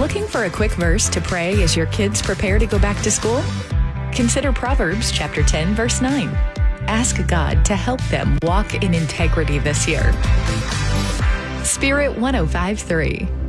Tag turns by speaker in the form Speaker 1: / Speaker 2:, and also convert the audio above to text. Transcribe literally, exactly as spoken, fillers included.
Speaker 1: Looking for a quick verse to pray as your kids prepare to go back to school? Consider Proverbs chapter ten, verse nine. Ask God to help them walk in integrity this year. Spirit one oh five point three.